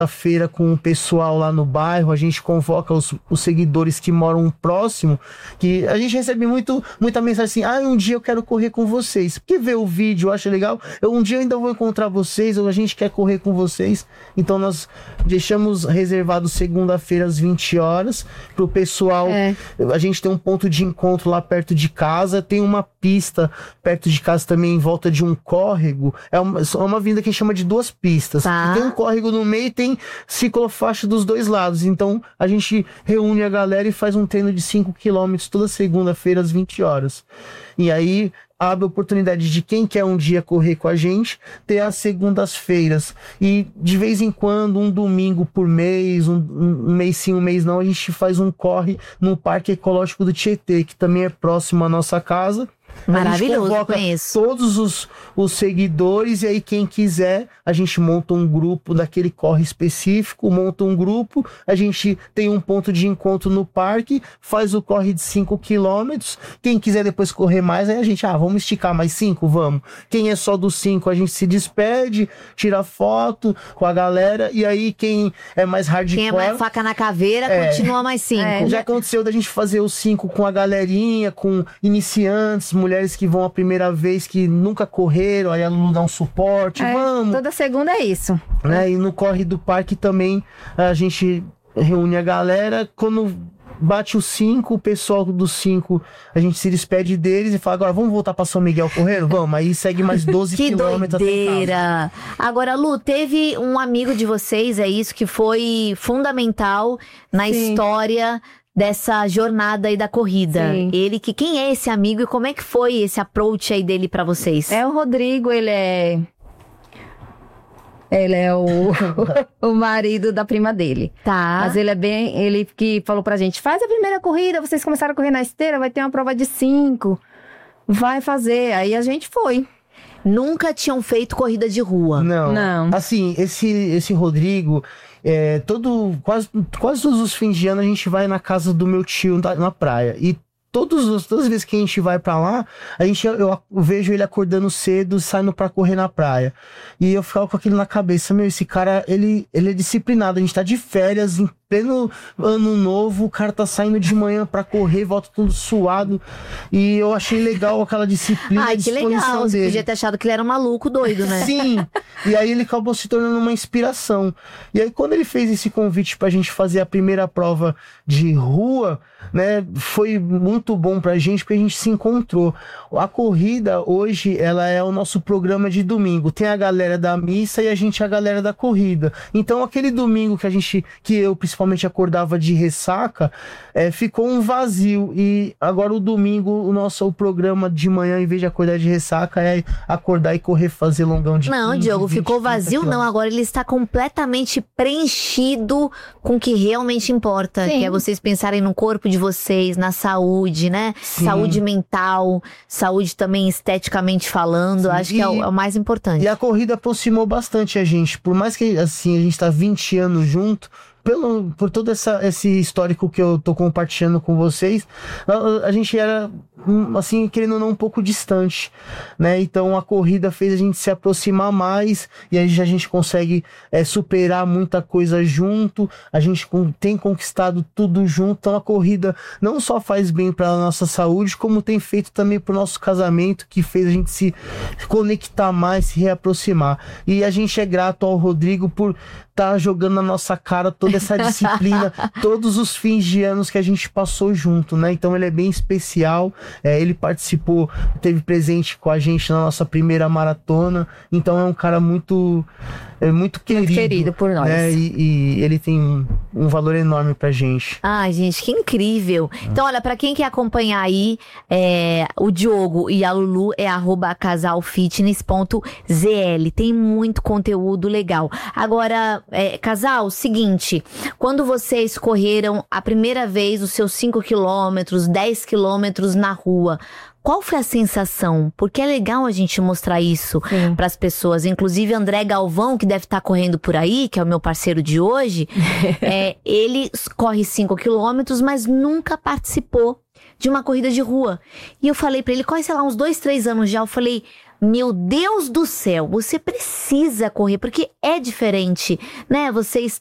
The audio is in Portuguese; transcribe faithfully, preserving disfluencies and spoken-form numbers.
feira com o pessoal lá no bairro, a gente convoca os, os seguidores que moram próximo, que a gente recebe muito, muita mensagem assim, ah, um dia eu quero correr com vocês, porque vê o vídeo, acha legal, eu, um dia eu ainda vou encontrar vocês, ou a gente quer correr com vocês, então nós deixamos reservado segunda-feira às vinte horas, pro pessoal, é. A gente tem um ponto de encontro lá perto de casa, tem uma pista perto de casa também, em volta de um córrego, é uma, é uma vinda que a gente chama de duas pistas, tá. Tem um córrego no meio e tem ciclofaixa dos dois lados, então a gente reúne a galera e faz um treino de cinco quilômetros toda segunda-feira às vinte horas. E aí abre a oportunidade de quem quer um dia correr com a gente, ter as segundas-feiras. E de vez em quando, um domingo por mês, um, um mês sim, um mês não, a gente faz um corre no Parque Ecológico do Tietê, que também é próximo à nossa casa. Maravilhoso, a gente conheço. Todos os, os seguidores, e aí quem quiser, a gente monta um grupo daquele corre específico, monta um grupo, a gente tem um ponto de encontro no parque, faz o corre de cinco quilômetros, quem quiser depois correr mais, aí a gente, ah, vamos esticar mais cinco? Vamos. Quem é só dos cinco, a gente se despede, tira foto com a galera, e aí quem é mais hardcore... Quem é mais faca na caveira, é, continua mais cinco. É, já aconteceu da gente fazer os cinco com a galerinha, com iniciantes, mulheres que vão a primeira vez, que nunca correram, aí a Lulu dá um suporte, é, vamos. Toda segunda é isso. Né? E no corre do parque também a gente reúne a galera, quando bate os cinco, o pessoal dos cinco, a gente se despede deles e fala, agora vamos voltar para São Miguel correndo? Vamos, aí segue mais doze quilômetros até doideira! Agora, Lu, teve um amigo de vocês, é isso, que foi fundamental na Sim. história dessa jornada aí da corrida. Sim. Ele que quem é esse amigo e como é que foi esse approach aí dele pra vocês? É o Rodrigo, ele é ele é o o marido da prima dele. Tá. Mas ele é bem, ele que falou pra gente, faz a primeira corrida, vocês começaram a correr na esteira, vai ter uma prova de cinco. Vai fazer. Aí a gente foi. Nunca tinham feito corrida de rua. Não. Não. Assim, esse esse Rodrigo É, todo, quase, quase todos os fins de ano a gente vai na casa do meu tio na, na praia. E todos os, todas as vezes que a gente vai pra lá, a gente, eu, eu vejo ele acordando cedo, saindo pra correr na praia. E eu ficava com aquilo na cabeça, meu, esse cara, ele, ele é disciplinado. A gente tá de férias, em pleno ano novo, o cara tá saindo de manhã pra correr, volta tudo suado. E eu achei legal aquela disciplina. Ai, que legal. Você dele. Podia ter achado que ele era um maluco doido, né? Sim. E aí ele acabou se tornando uma inspiração. E aí quando ele fez esse convite pra gente fazer a primeira prova de rua, né, foi muito bom pra gente, porque a gente se encontrou. A corrida hoje, ela é o nosso programa de domingo. Tem a galera da missa e a gente é a galera da corrida. Então aquele domingo que a gente, que eu principalmente acordava de ressaca, é, ficou um vazio. E agora o domingo, o nosso o programa de manhã, em vez de acordar de ressaca, é acordar e correr, fazer longão de Não, quinze, Diogo, vinte, ficou vazio não. Agora ele está completamente preenchido com o que realmente importa. Sim. Que é vocês pensarem no corpo de vocês, na saúde, né? Sim. Saúde mental, saúde também esteticamente falando. Sim. Acho e, que é o, é o mais importante. E a corrida aproximou bastante a gente. Por mais que assim, a gente tá vinte anos junto, Pelo, por todo essa, esse histórico que eu tô compartilhando com vocês, a, a gente era, assim, querendo ou não, um pouco distante, né? Então a corrida fez a gente se aproximar mais e aí a gente consegue é, superar muita coisa junto, a gente com, tem conquistado tudo junto. Então a corrida não só faz bem para a nossa saúde, como tem feito também pro nosso casamento, que fez a gente se conectar mais, se reaproximar. E a gente é grato ao Rodrigo por tá jogando na nossa cara toda essa disciplina, todos os fins de anos que a gente passou junto, né? Então ele é bem especial, é, ele participou, teve presente com a gente na nossa primeira maratona, então é um cara muito, é, muito querido. Muito querido por nós. Né? E, e ele tem um, um valor enorme pra gente. Ai, gente, que incrível. Então, olha, pra quem quer acompanhar aí, é, o Diogo e a Lulu é arroba casalfitness ponto z l. Tem muito conteúdo legal. Agora, É, casal, seguinte, quando vocês correram a primeira vez os seus cinco quilômetros, dez quilômetros na rua, qual foi a sensação? Porque é legal a gente mostrar isso para as pessoas. Inclusive, André Galvão, que deve estar correndo por aí, que é o meu parceiro de hoje, é, ele corre cinco quilômetros, mas nunca participou de uma corrida de rua. E eu falei para ele, corre, sei lá, uns dois, três anos já, eu falei... Meu Deus do céu, você precisa correr, porque é diferente, né? Você